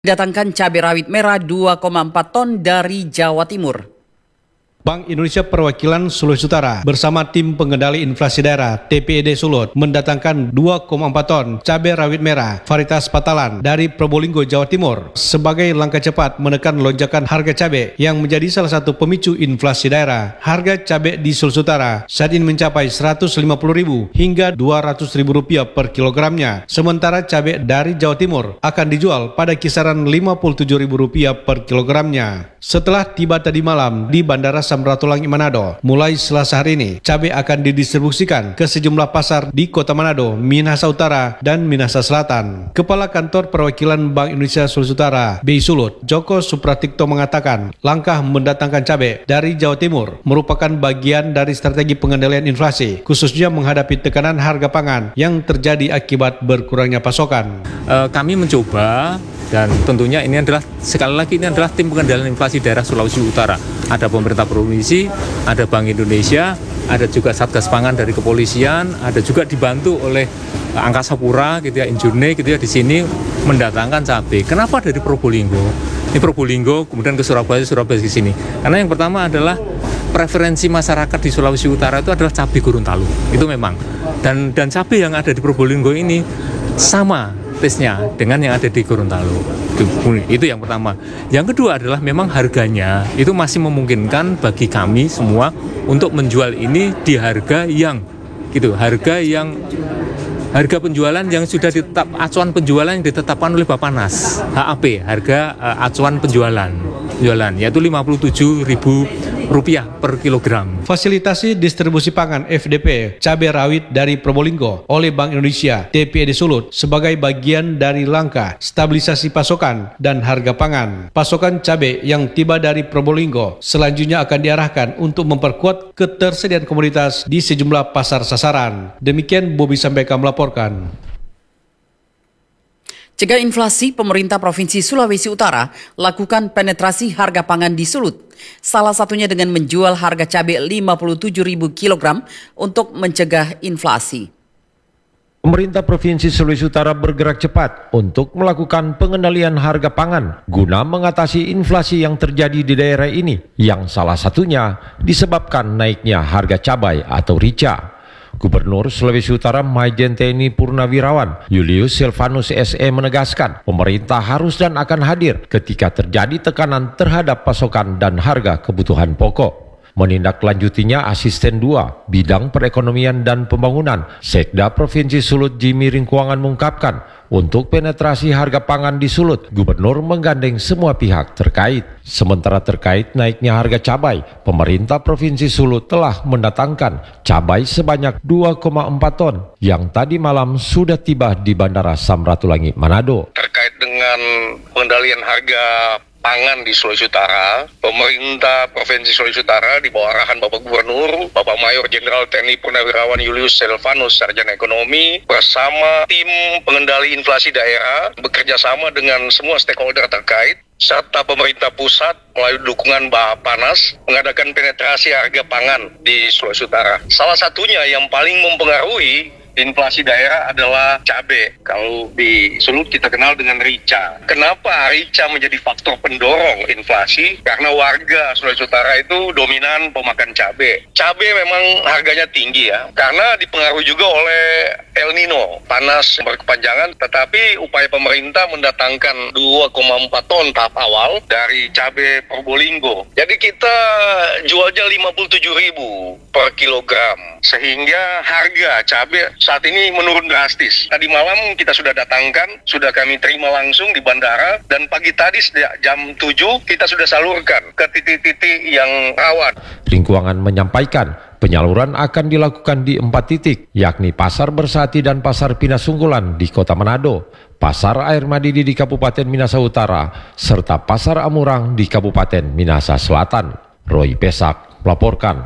Datangkan cabai rawit merah 2,4 ton dari Jawa Timur. Bank Indonesia Perwakilan Sulawesi Utara bersama tim pengendali inflasi daerah TPID Sulut mendatangkan 2,4 ton cabai rawit merah varietas Patalan dari Probolinggo, Jawa Timur sebagai langkah cepat menekan lonjakan harga cabai yang menjadi salah satu pemicu inflasi daerah. Harga cabai di Sulawesi Utara saat ini mencapai Rp150.000 hingga Rp200.000 per kilogramnya. Sementara cabai dari Jawa Timur akan dijual pada kisaran Rp57.000 per kilogramnya. Setelah tiba tadi malam di Bandara Samratulangi Manado, mulai Selasa hari ini, cabai akan didistribusikan ke sejumlah pasar di Kota Manado, Minahasa Utara, dan Minahasa Selatan. Kepala Kantor Perwakilan Bank Indonesia Sulawesi Utara, BI Sulut, Joko Supratikto mengatakan, langkah mendatangkan cabai dari Jawa Timur merupakan bagian dari strategi pengendalian inflasi, khususnya menghadapi tekanan harga pangan yang terjadi akibat berkurangnya pasokan. Kami mencoba, dan tentunya ini adalah, sekali lagi ini adalah tim pengendalian inflasi daerah Sulawesi Utara. Ada pemerintah provinsi, ada Bank Indonesia, ada juga Satgas Pangan dari kepolisian, ada juga dibantu oleh Angkasa Pura, gitu ya, Injurne, gitu ya, di sini mendatangkan cabai. Kenapa dari Probolinggo? Ini Probolinggo, kemudian ke Surabaya ke sini. Karena yang pertama adalah preferensi masyarakat di Sulawesi Utara itu adalah cabai Gorontalo. Itu memang. Dan cabai yang ada di Probolinggo ini sama tesnya dengan yang ada di Gorontalo. Itu yang pertama. Yang kedua adalah memang harganya itu masih memungkinkan bagi kami semua untuk menjual ini di harga yang harga penjualan yang sudah ditetap, acuan penjualan yang ditetapkan oleh Bappenas, HAP, harga acuan penjualan yaitu Rp57.000 per kilogram. Fasilitasi distribusi pangan FDP cabai rawit dari Probolinggo oleh Bank Indonesia TPID Sulut sebagai bagian dari langkah stabilisasi pasokan dan harga pangan. Pasokan cabai yang tiba dari Probolinggo selanjutnya akan diarahkan untuk memperkuat ketersediaan komoditas di sejumlah pasar sasaran. Demikian Bobi sampaikan melaporkan. Cegah inflasi, pemerintah Provinsi Sulawesi Utara lakukan penetrasi harga pangan di Sulut. Salah satunya dengan menjual harga cabai Rp57.000 kilogram untuk mencegah inflasi. Pemerintah Provinsi Sulawesi Utara bergerak cepat untuk melakukan pengendalian harga pangan guna mengatasi inflasi yang terjadi di daerah ini, yang salah satunya disebabkan naiknya harga cabai atau rica. Gubernur Sulawesi Utara Majen TNI Purnawirawan Julius Silvanus SE menegaskan pemerintah harus dan akan hadir ketika terjadi tekanan terhadap pasokan dan harga kebutuhan pokok. Menindaklanjutinya Asisten 2 Bidang Perekonomian dan Pembangunan Sekda Provinsi Sulut Jimmy Ringkuangan mengungkapkan, untuk penetrasi harga pangan di Sulut, Gubernur menggandeng semua pihak terkait. Sementara terkait naiknya harga cabai, pemerintah Provinsi Sulut telah mendatangkan cabai sebanyak 2,4 ton yang tadi malam sudah tiba di Bandara Samratulangi Manado. Terkait dengan pengendalian harga pangan di Sulawesi Utara, pemerintah Provinsi Sulawesi Utara di bawah arahan Bapak Gubernur, Bapak Mayor Jenderal TNI Purnawirawan Julius Silvanus Sarjana Ekonomi, bersama tim pengendali inflasi daerah, bekerja sama dengan semua stakeholder terkait, serta pemerintah pusat melalui dukungan Bappenas mengadakan penetrasi harga pangan di Sulawesi Utara. Salah satunya yang paling mempengaruhi inflasi daerah adalah cabai. Kalau di Sulut kita kenal dengan rica. Kenapa rica menjadi faktor pendorong inflasi? Karena warga Sulawesi Utara itu dominan pemakan cabai. Cabai memang harganya tinggi ya, karena dipengaruhi juga oleh El Nino, panas berkepanjangan, tetapi upaya pemerintah mendatangkan 2,4 ton tahap awal dari cabai Probolinggo. Jadi kita jualnya Rp57.000 per kilogram, sehingga harga cabai saat ini menurun drastis. Tadi malam kita sudah datangkan, sudah kami terima langsung di bandara, dan pagi tadi sejak jam 7 kita sudah salurkan ke titik-titik yang rawan. Ringkuangan menyampaikan penyaluran akan dilakukan di 4 titik, yakni Pasar Bersati dan Pasar Pinasunggulan di Kota Manado, Pasar Air Madidi di Kabupaten Minahasa Utara, serta Pasar Amurang di Kabupaten Minahasa Selatan. Roy Pesak melaporkan.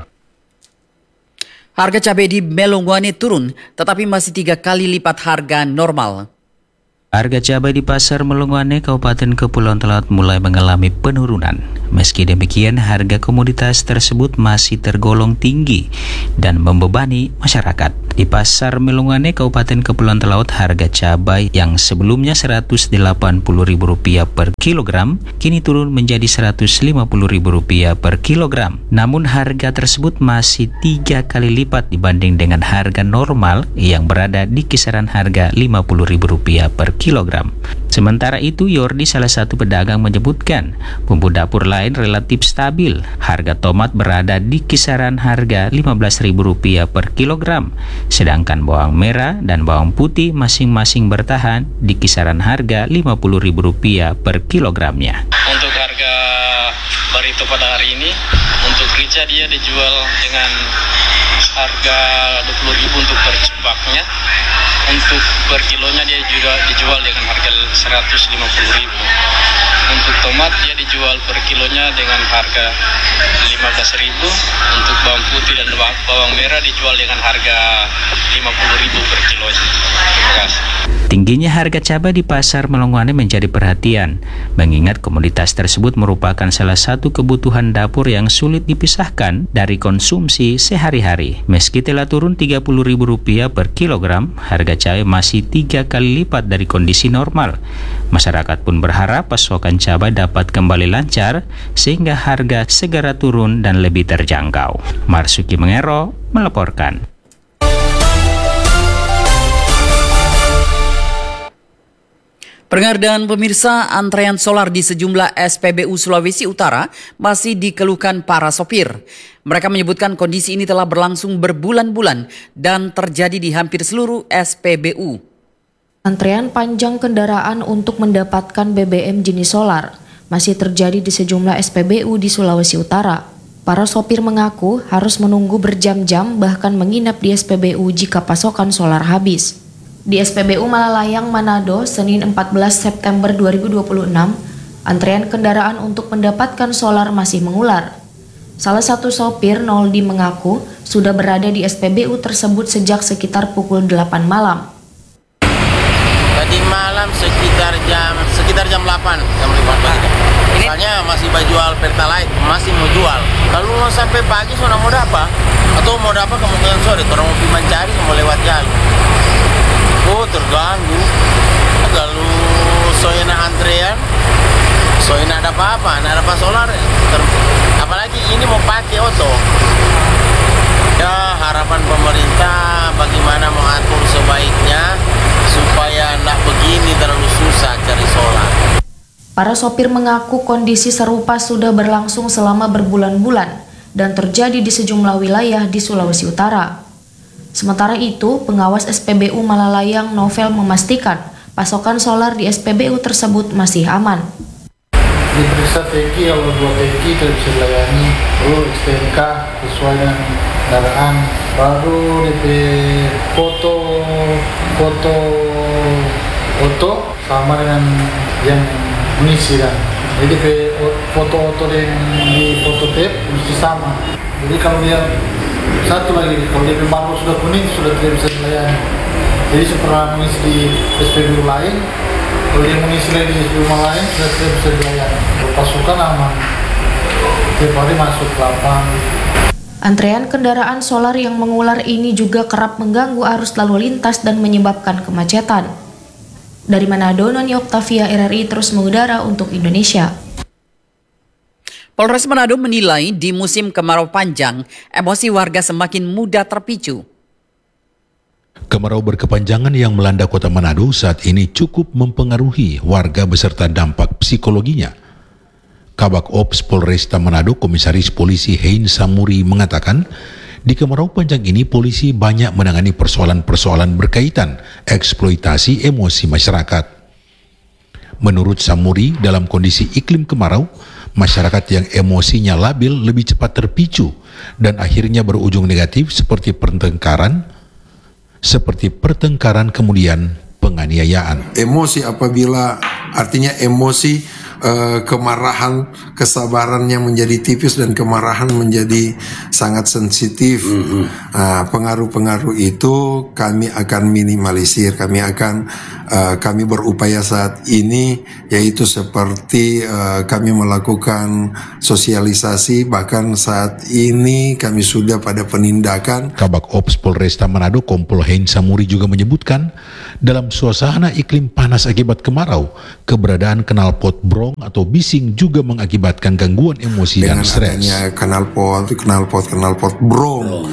Harga cabai di Melongwane turun, tetapi masih 3 kali lipat harga normal. Harga cabai di Pasar Melongoane, Kabupaten Kepulauan Talaut mulai mengalami penurunan. Meski demikian, harga komoditas tersebut masih tergolong tinggi dan membebani masyarakat. Di Pasar Melongoane, Kabupaten Kepulauan Talaut, harga cabai yang sebelumnya Rp180.000 per kilogram, kini turun menjadi Rp150.000 per kilogram. Namun harga tersebut masih 3 kali lipat dibanding dengan harga normal yang berada di kisaran harga Rp50.000 per kilogram. Sementara itu, Yordi, salah satu pedagang, menyebutkan bumbu dapur lain relatif stabil. Harga tomat berada di kisaran harga Rp15.000 per kilogram, sedangkan bawang merah dan bawang putih masing-masing bertahan di kisaran harga Rp50.000 per kilogramnya. Untuk harga barito pada hari ini, untuk rica dia dijual dengan harga Rp20.000 untuk per cupaknya. Untuk per kilonya dia juga dijual dengan harga Rp150.000. Untuk tomat dia dijual per kilonya dengan harga Rp15.000. Untuk bawang putih dan bawang merah dijual dengan harga Rp50.000 per kilonya. Terima kasih. Tingginya harga cabai di Pasar Melongoane menjadi perhatian, mengingat komoditas tersebut merupakan salah satu kebutuhan dapur yang sulit dipisahkan dari konsumsi sehari-hari. Meski telah turun Rp30.000 per kilogram, harga cabai masih 3 kali lipat dari kondisi normal. Masyarakat pun berharap pasokan cabai dapat kembali lancar sehingga harga segera turun dan lebih terjangkau. Marsuki Mengero melaporkan. Pendengar dan pemirsa, antrean solar di sejumlah SPBU Sulawesi Utara masih dikeluhkan para sopir. Mereka menyebutkan kondisi ini telah berlangsung berbulan-bulan dan terjadi di hampir seluruh SPBU. Antrean panjang kendaraan untuk mendapatkan BBM jenis solar masih terjadi di sejumlah SPBU di Sulawesi Utara. Para sopir mengaku harus menunggu berjam-jam bahkan menginap di SPBU jika pasokan solar habis. Di SPBU Malalayang, Manado, Senin 14 September 2026, antrean kendaraan untuk mendapatkan solar masih mengular. Salah satu sopir, Noldi, mengaku sudah berada di SPBU tersebut sejak sekitar pukul 8 malam. Tadi malam sekitar jam 8, jam 5 pagi. Misalnya masih jual Pertalite, masih mau jual. Kalau mau sampai pagi sudah mau dapat, atau mau dapat kemungkinan sore, kalau mau mencari mau lewat jalur. Oh, terganggu. Kalau soalnya antrean, soalnya ada apa-apa, ada apa solar. Apalagi ini mau pakai oto. Ya, harapan pemerintah bagaimana mengatur sebaiknya supaya tidak begini terlalu susah cari solar. Para sopir mengaku kondisi serupa sudah berlangsung selama berbulan-bulan dan terjadi di sejumlah wilayah di Sulawesi Utara. Sementara itu, pengawas SPBU Malalayang, Novel, memastikan pasokan solar di SPBU tersebut masih aman. Diperiksa tangki, kalau 2 tangki tidak bisa dilayani, lalu STNK sesuai dengan kendaraan, baru DP foto sama dengan yang mengisi kan. Jadi foto yang di foto tape mesti sama. Jadi kalau dia satu lagi, kalau dia marco sudah kuning sudah tidak bisa dilayani. Jadi setelah mengisi di SPBU lain, kalau dia mengisi lagi di SPBU lain sudah tidak bisa dilayani. Pasukan aman, tiap hari masuk lapang. Antrean kendaraan solar yang mengular ini juga kerap mengganggu arus lalu lintas dan menyebabkan kemacetan. Dari Manado, Noni Oktavia, RRI terus mengudara untuk Indonesia. Polres Manado menilai di musim kemarau panjang, emosi warga semakin mudah terpicu. Kemarau berkepanjangan yang melanda kota Manado saat ini cukup mempengaruhi warga beserta dampak psikologinya. Kabak Ops Polresta Manado, Komisaris Polisi Hein Samuri mengatakan, di kemarau panjang ini polisi banyak menangani persoalan-persoalan berkaitan eksploitasi emosi masyarakat. Menurut Samuri, dalam kondisi iklim kemarau, masyarakat yang emosinya labil lebih cepat terpicu dan akhirnya berujung negatif seperti pertengkaran kemudian penganiayaan. Emosi apabila artinya emosi kemarahan, kesabarannya menjadi tipis dan kemarahan menjadi sangat sensitif. Pengaruh-pengaruh itu kami akan minimalisir. Kami berupaya saat ini yaitu seperti kami melakukan sosialisasi, bahkan saat ini kami sudah pada penindakan. Kabak Ops Polresta Manado Kompol Hein Samuri juga menyebutkan dalam suasana iklim panas akibat kemarau, keberadaan knalpot brong atau bising juga mengakibatkan gangguan emosi dan stres. Dengan knalpot brong.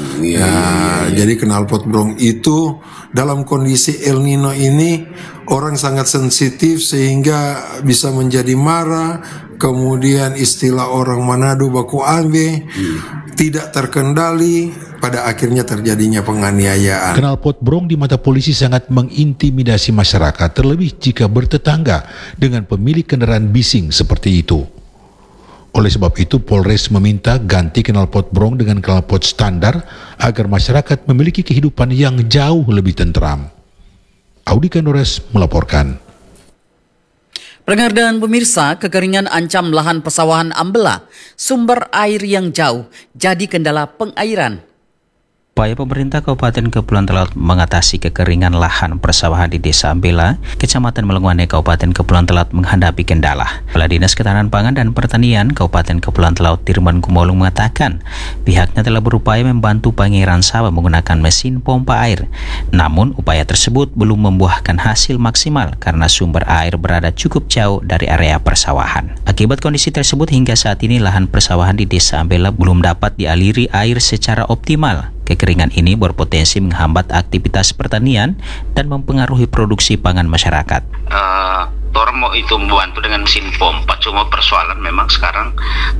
Jadi knalpot brong itu dalam kondisi El Nino ini orang sangat sensitif sehingga bisa menjadi marah. Kemudian istilah orang Manado baku ambe tidak terkendali, pada akhirnya terjadinya penganiayaan. Knalpot brong di mata polisi sangat mengintimidasi masyarakat, terlebih jika bertetangga dengan pemilik kendaraan bising seperti itu. Oleh sebab itu, Polres meminta ganti knalpot brong dengan knalpot standar agar masyarakat memiliki kehidupan yang jauh lebih tentram. Audi Kandores melaporkan. Pendengar dan pemirsa, kekeringan ancam lahan persawahan Ambela, sumber air yang jauh jadi kendala pengairan. Upaya pemerintah Kabupaten Kepulauan Talaut mengatasi kekeringan lahan persawahan di Desa Ambela, Kecamatan Melengwane, Kabupaten Kepulauan Talaut menghadapi kendala. Kepala Dinas Ketahanan Pangan dan Pertanian Kabupaten Kepulauan Talaut Dirman Kumolong mengatakan pihaknya telah berupaya membantu pengairan sawah menggunakan mesin pompa air. Namun upaya tersebut belum membuahkan hasil maksimal karena sumber air berada cukup jauh dari area persawahan. Akibat kondisi tersebut hingga saat ini lahan persawahan di Desa Ambela belum dapat dialiri air secara optimal. Kekeringan ini berpotensi menghambat aktivitas pertanian dan mempengaruhi produksi pangan masyarakat. Tormo itu membantu dengan mesin pompa, cuma persoalan memang sekarang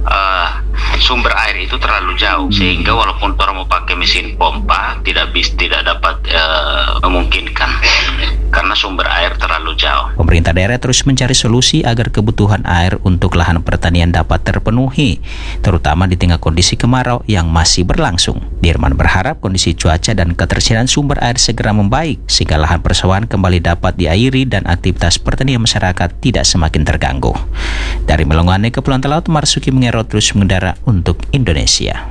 sumber air itu terlalu jauh sehingga walaupun Tormo pakai mesin pompa tidak dapat memungkinkan karena sumber air terlalu jauh. Pemerintah daerah terus mencari solusi agar kebutuhan air untuk lahan pertanian dapat terpenuhi, terutama di tengah kondisi kemarau yang masih berlangsung. Dirman berharap kondisi cuaca dan ketersediaan sumber air segera membaik sehingga lahan persawahan kembali dapat diairi dan aktivitas pertanian masyarakat tidak semakin terganggu. Dari Melengwane, Kepulauan Talaut, Marsuki Mengero terus mengendara untuk Indonesia.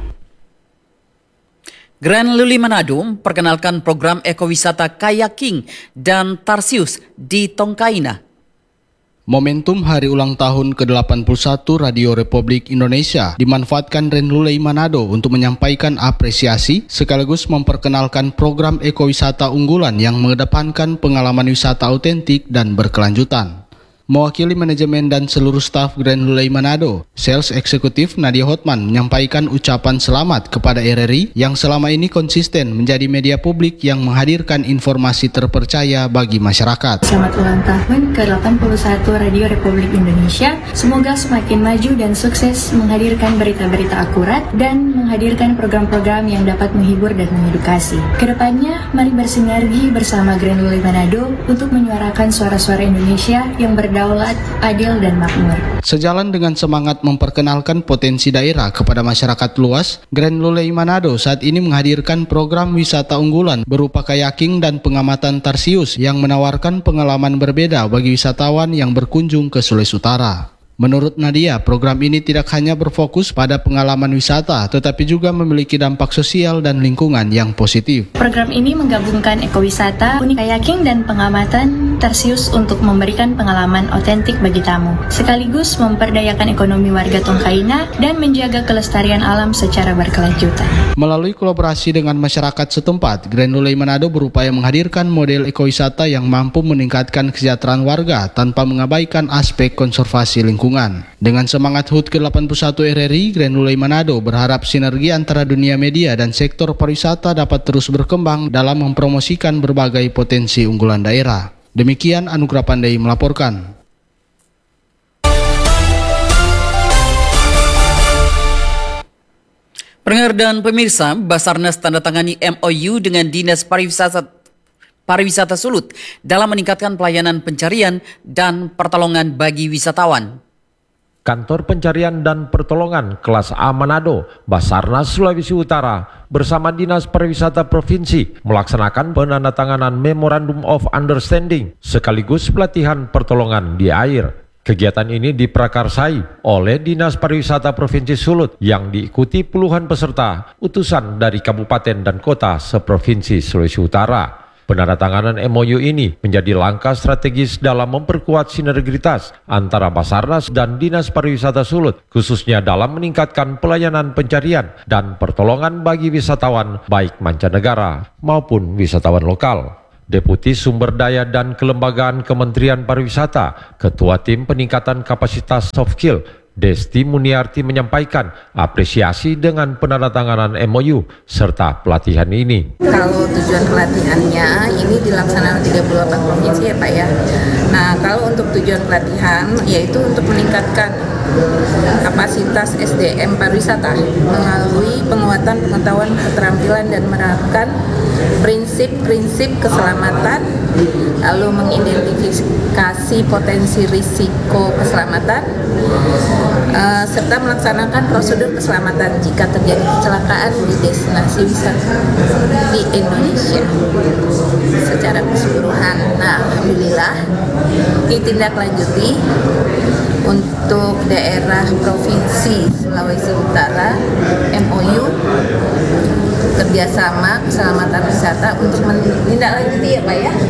Grand Luli Manado memperkenalkan program ekowisata kayaking dan tarsius di Tongkaina. Momentum hari ulang tahun ke-81 Radio Republik Indonesia dimanfaatkan Renlulei Manado untuk menyampaikan apresiasi sekaligus memperkenalkan program ekowisata unggulan yang mengedepankan pengalaman wisata autentik dan berkelanjutan. Mewakili manajemen dan seluruh staf Grand Lulei Manado, Sales Eksekutif Nadia Hotman menyampaikan ucapan selamat kepada RRI yang selama ini konsisten menjadi media publik yang menghadirkan informasi terpercaya bagi masyarakat. Selamat ulang tahun ke-81 Radio Republik Indonesia. Semoga semakin maju dan sukses menghadirkan berita-berita akurat dan menghadirkan program-program yang dapat menghibur dan mengedukasi. Kedepannya, mari bersinergi bersama Grand Lulei Manado untuk menyuarakan suara-suara Indonesia yang berdaulat, adil, dan makmur. Sejalan dengan semangat memperkenalkan potensi daerah kepada masyarakat luas, Grand Lulei Manado saat ini menghadirkan program wisata unggulan berupa kayaking dan pengamatan tarsius yang menawarkan pengalaman berbeda bagi wisatawan yang berkunjung ke Sulawesi Utara. Menurut Nadia, program ini tidak hanya berfokus pada pengalaman wisata, tetapi juga memiliki dampak sosial dan lingkungan yang positif. Program ini menggabungkan ekowisata, unik kayaking, dan pengamatan tarsius untuk memberikan pengalaman otentik bagi tamu, sekaligus memperdayakan ekonomi warga Tongkaina dan menjaga kelestarian alam secara berkelanjutan. Melalui kolaborasi dengan masyarakat setempat, Grand Lulei Manado berupaya menghadirkan model ekowisata yang mampu meningkatkan kesejahteraan warga tanpa mengabaikan aspek konservasi lingkungan. Dengan semangat HUT ke-81 RRI, Grand Lulei Manado berharap sinergi antara dunia media dan sektor pariwisata dapat terus berkembang dalam mempromosikan berbagai potensi unggulan daerah. Demikian Anugrah Pandai melaporkan. Pendengar dan pemirsa, Basarnas tanda tangani MOU dengan Dinas Pariwisata Sulut dalam meningkatkan pelayanan pencarian dan pertolongan bagi wisatawan. Kantor Pencarian dan Pertolongan Kelas A Manado, Basarnas Sulawesi Utara bersama Dinas Pariwisata Provinsi melaksanakan penandatanganan Memorandum of Understanding sekaligus pelatihan pertolongan di air. Kegiatan ini diprakarsai oleh Dinas Pariwisata Provinsi Sulut yang diikuti puluhan peserta utusan dari kabupaten dan kota seprovinsi Sulawesi Utara. Penandatanganan MOU ini menjadi langkah strategis dalam memperkuat sinergitas antara Basarnas dan Dinas Pariwisata Sulut, khususnya dalam meningkatkan pelayanan pencarian dan pertolongan bagi wisatawan baik mancanegara maupun wisatawan lokal. Deputi Sumber Daya dan Kelembagaan Kementerian Pariwisata, Ketua Tim Peningkatan Kapasitas Soft Skill, Desti Muniarti menyampaikan apresiasi dengan penandatanganan MOU serta pelatihan ini. Kalau tujuan pelatihannya ini dilaksanakan 38 provinsi ya Pak ya. Nah kalau untuk tujuan pelatihan yaitu untuk meningkatkan kapasitas SDM pariwisata melalui penguatan pengetahuan keterampilan dan menerapkan prinsip-prinsip keselamatan, lalu mengidentifikasi potensi risiko keselamatan, serta melaksanakan prosedur keselamatan jika terjadi kecelakaan di destinasi wisata di Indonesia secara keseluruhan. Nah, alhamdulillah ditindaklanjuti untuk daerah Provinsi Sulawesi Utara MOU kerjasama keselamatan wisata untuk menindaklanjuti ya Pak ya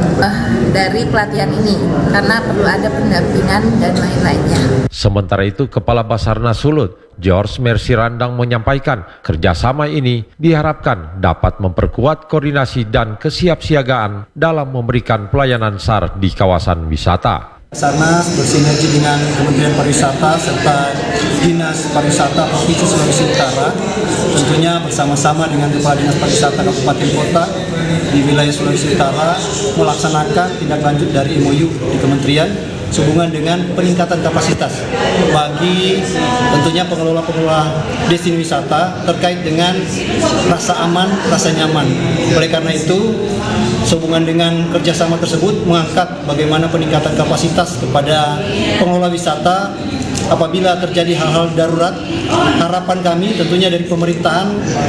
dari pelatihan ini karena perlu ada pendampingan dan lain-lainnya. Sementara itu Kepala Basarnas Sulut George Mercy Randang menyampaikan kerjasama ini diharapkan dapat memperkuat koordinasi dan kesiapsiagaan dalam memberikan pelayanan SAR di kawasan wisata. Basarnas bersinergi dengan Kementerian Pariwisata serta Dinas Pariwisata Provinsi Sulawesi Utara, tentunya bersama-sama dengan Kepala Dinas Pariwisata Kabupaten Kota di wilayah Sulawesi Utara melaksanakan tindak lanjut dari MOU di Kementerian sehubungan dengan peningkatan kapasitas bagi tentunya pengelola-pengelola destinasi wisata terkait dengan rasa aman, rasa nyaman. Oleh karena itu, sehubungan dengan kerjasama tersebut mengangkat bagaimana peningkatan kapasitas kepada pengelola wisata apabila terjadi hal-hal darurat. Harapan kami tentunya dari pemerintahan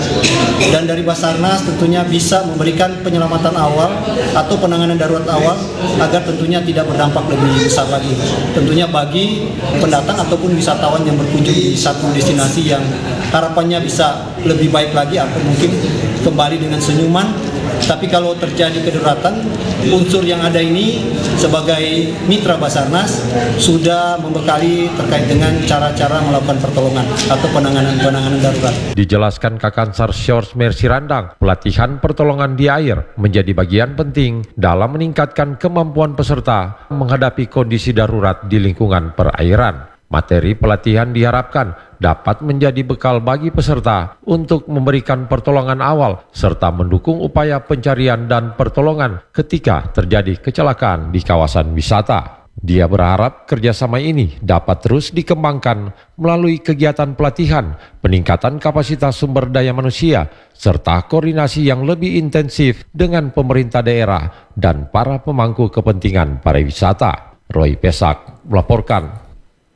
dan dari Basarnas tentunya bisa memberikan penyelamatan awal atau penanganan darurat awal agar tentunya tidak berdampak lebih besar lagi. Tentunya bagi pendatang ataupun wisatawan yang berkunjung di satu destinasi yang harapannya bisa lebih baik lagi atau mungkin kembali dengan senyuman. Tapi kalau terjadi kedaruratan, unsur yang ada ini sebagai mitra Basarnas sudah membekali terkait dengan cara-cara melakukan pertolongan atau penanganan darurat. Dijelaskan Kakansar George Mercy Randang, pelatihan pertolongan di air menjadi bagian penting dalam meningkatkan kemampuan peserta menghadapi kondisi darurat di lingkungan perairan. Materi pelatihan diharapkan dapat menjadi bekal bagi peserta untuk memberikan pertolongan awal serta mendukung upaya pencarian dan pertolongan ketika terjadi kecelakaan di kawasan wisata. Dia berharap kerjasama ini dapat terus dikembangkan melalui kegiatan pelatihan, peningkatan kapasitas sumber daya manusia, serta koordinasi yang lebih intensif dengan pemerintah daerah dan para pemangku kepentingan pariwisata. Roy Pesak melaporkan.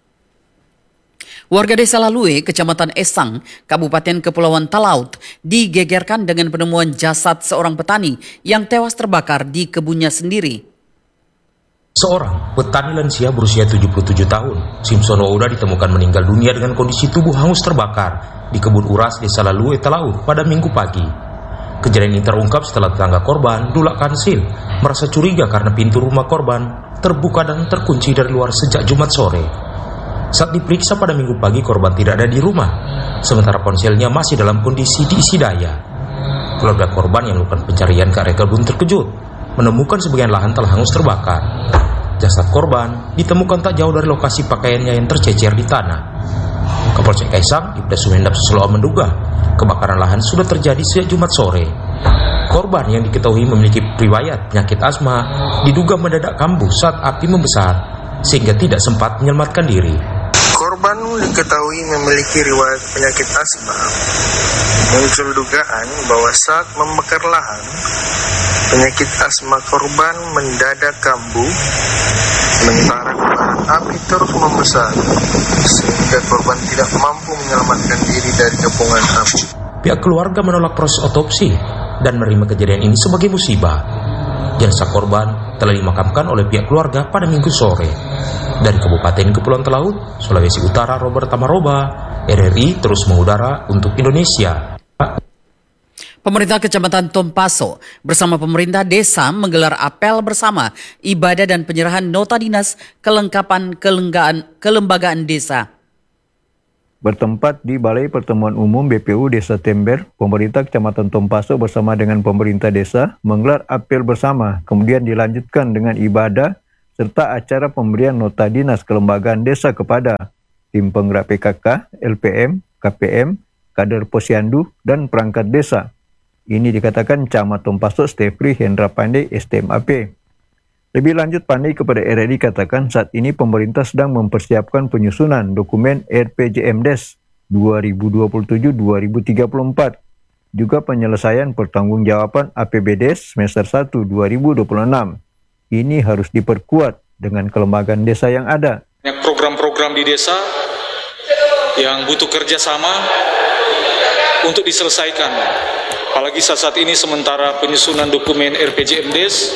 Warga Desa Lalue, Kecamatan Esang, Kabupaten Kepulauan Talaut, digegerkan dengan penemuan jasad seorang petani yang tewas terbakar di kebunnya sendiri. Seorang petani lansia berusia 77 tahun, Simpson Ouda, ditemukan meninggal dunia dengan kondisi tubuh hangus terbakar di kebun uras Desa Lalue, Talaut pada Minggu pagi. Kejadian ini terungkap setelah tetangga korban, Dulak Kansil, merasa curiga karena pintu rumah korban terbuka dan terkunci dari luar sejak Jumat sore. Saat diperiksa pada Minggu pagi, korban tidak ada di rumah, sementara ponselnya masih dalam kondisi diisi daya. Keluarga korban yang melakukan pencarian ke area kebun terkejut menemukan sebagian lahan telah hangus terbakar. Jasad korban ditemukan tak jauh dari lokasi pakaiannya yang tercecer di tanah. Kapolsek Esang, Ibda Sumendap Susloa menduga kebakaran lahan sudah terjadi sejak Jumat sore. Korban yang diketahui memiliki riwayat penyakit asma diduga mendadak kambuh saat api membesar sehingga tidak sempat menyelamatkan diri. Korban diketahui memiliki riwayat penyakit asma. Muncul dugaan bahwa saat membakar lahan, penyakit asma korban mendadak kambuh, sementara kobaran api terus membesar, sehingga korban tidak mampu menyelamatkan diri dari kepungan api. Pihak keluarga menolak proses otopsi dan menerima kejadian ini sebagai musibah. Jenazah korban telah dimakamkan oleh pihak keluarga pada Minggu sore. Dari Kabupaten Kepulauan Talaut, Sulawesi Utara, Robert Tamaroba, RRI terus mengudara untuk Indonesia. Pemerintah Kecamatan Tompaso bersama pemerintah desa menggelar apel bersama ibadah dan penyerahan nota dinas kelengkapan kelembagaan desa. Bertempat di Balai Pertemuan Umum BPU Desa Tember, pemerintah Kecamatan Tompaso bersama dengan pemerintah desa menggelar apel bersama, kemudian dilanjutkan dengan ibadah serta acara pemberian nota dinas kelembagaan desa kepada tim penggerak PKK, LPM, KPM, kader posyandu, dan perangkat desa. Ini dikatakan Camat Tompaso Stefri Hendra Pandey STMAP. Lebih lanjut, Pandey kepada RRI katakan saat ini pemerintah sedang mempersiapkan penyusunan dokumen RPJMDes 2027-2034, juga penyelesaian pertanggungjawaban APBDes semester 1 2026. Ini harus diperkuat dengan kelembagaan desa yang ada. Program-program di desa yang butuh kerjasama untuk diselesaikan. Apalagi saat ini sementara penyusunan dokumen RPJMDes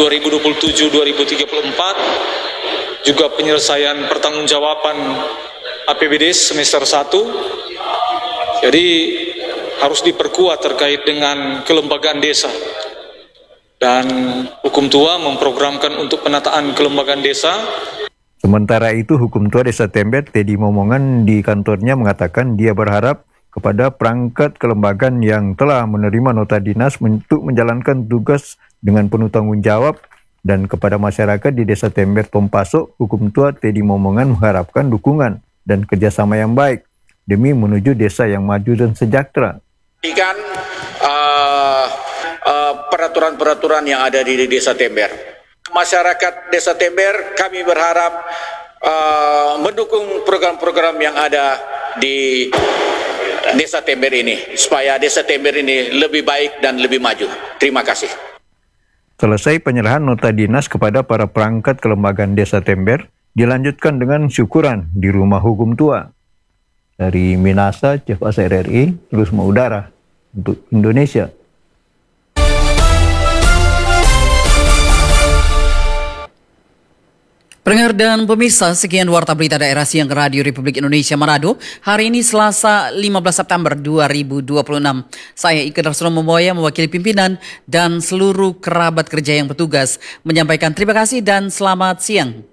2027-2034, juga penyelesaian pertanggungjawaban APBDes semester 1. Jadi harus diperkuat terkait dengan kelembagaan desa. Dan Hukum Tua memprogramkan untuk penataan kelembagaan desa. Sementara itu, Hukum Tua Desa Tember, Teddy Momongan, di kantornya mengatakan dia berharap kepada perangkat kelembagaan yang telah menerima nota dinas untuk menjalankan tugas dengan penuh tanggung jawab, dan kepada masyarakat di Desa Tember Tompaso, Hukum Tua Teddy Momongan mengharapkan dukungan dan kerjasama yang baik demi menuju desa yang maju dan sejahtera. Ikan peraturan-peraturan yang ada di Desa Tember. Masyarakat Desa Tember, kami berharap mendukung program-program yang ada di Desa Tember ini, supaya Desa Tember ini lebih baik dan lebih maju. Terima kasih. Selesai penyerahan nota dinas kepada para perangkat kelembagaan Desa Tember, dilanjutkan dengan syukuran di Rumah Hukum Tua. Dari Minasa, Chef Asa RRI, terus mengudara untuk Indonesia. Pendengar dan pemirsa, sekian Warta Berita Daerah Siang Radio Republik Indonesia Manado. Hari ini Selasa 15 September 2026. Saya Ika Darsono Memboya mewakili pimpinan dan seluruh kerabat kerja yang bertugas menyampaikan terima kasih dan selamat siang.